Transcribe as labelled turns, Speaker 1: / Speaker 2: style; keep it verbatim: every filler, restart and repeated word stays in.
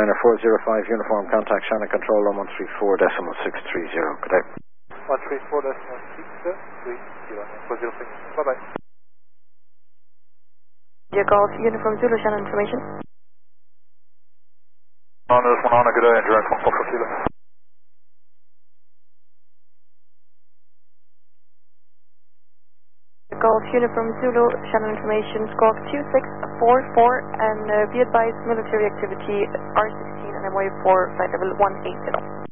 Speaker 1: Liner four zero five, uniform contact, Shannon Control, one three four decimal six three zero. Good day.
Speaker 2: one three four decimal six three zero. four zero six. Bye-bye.
Speaker 3: Your Golf, uniform Zulu, Shannon information.
Speaker 2: On this one, on a good day, direct one for Kilo.
Speaker 3: Golf, uniform Zulu, Shannon information, Golf two six four four, and uh, be advised military activity R sixteen and M Y four, flight level one eight zero.